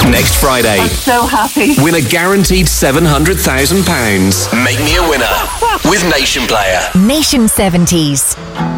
Next Friday, I'm so happy. win a guaranteed £700,000. Make me a winner with Nation Player. Nation 70s.